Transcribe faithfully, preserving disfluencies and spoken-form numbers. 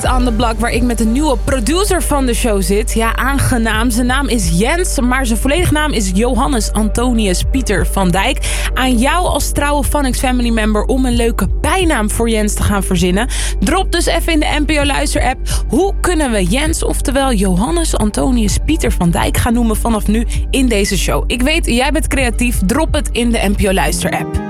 On the Block, waar ik met de nieuwe producer van de show zit. Ja, aangenaam. Zijn naam is Jens, maar zijn volledige naam is Johannes Antonius Pieter van Dijk. Aan jou als trouwe Phonics Family member om een leuke bijnaam voor Jens te gaan verzinnen. Drop dus even in de N P O Luister app. Hoe kunnen we Jens, oftewel Johannes Antonius Pieter van Dijk gaan noemen vanaf nu in deze show? Ik weet, jij bent creatief. Drop het in de N P O Luister app.